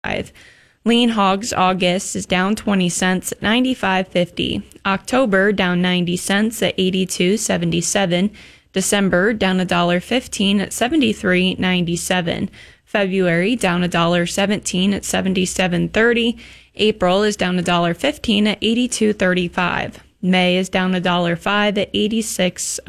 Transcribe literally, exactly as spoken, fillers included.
Lean hogs August is down twenty cents at ninety-five fifty. October down ninety cents at eighty-two seventy-seven. December down a dollar fifteen at seventy-three ninety-seven. February down a dollar seventeen at seventy-seven thirty. April is down a dollar fifteen at eighty-two thirty-five. May is down a dollar five at eighty-six